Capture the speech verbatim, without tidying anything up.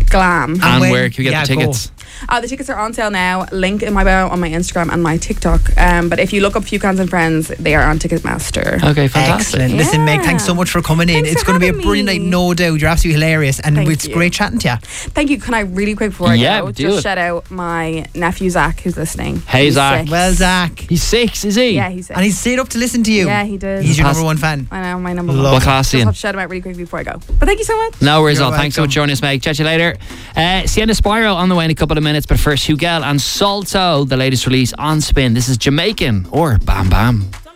Glam. And, And where, when- where can we get yeah, the go. tickets? Uh, the tickets are on sale now. Link in my bio on my Instagram and my TikTok. Um, but if you look up Few Cans and Friends, they are on Ticketmaster. Okay, fantastic. Excellent. Listen, Meg, thanks so much for coming in. Thanks it's for going to be a having brilliant me. night, no doubt. You're absolutely hilarious, and Thank it's you. great chatting to you. Thank you. Can I really quick before I Yeah, go do just it. shout out my nephew Zach who's listening. Hey, He's Zach. six. Well, Zach, He's six, is he? Yeah, he's six. and he's stayed up to listen to you. Yeah, he did. He's your Pass- number one fan. I know, my number Love one. What class is he Just in? have to shout him out really quickly before I go. But thank you so much. No worries, You're all. Thanks so welcome. much for joining us, Meg. Catch you later. Uh, Sienna Spyro on the way in a couple of minutes, but first, Hugel and Salto, the latest release on Spin. This is Jamaican or Bam Bam.